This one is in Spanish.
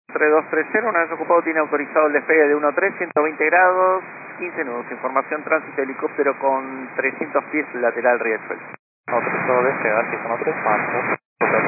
3230, una vez ocupado tiene autorizado el despegue de 1-3, 120 grados, 15 nudos. Información tránsito helicóptero con 300 pies lateral Riachuelo. Autorizado despegar, 1-3, marzo.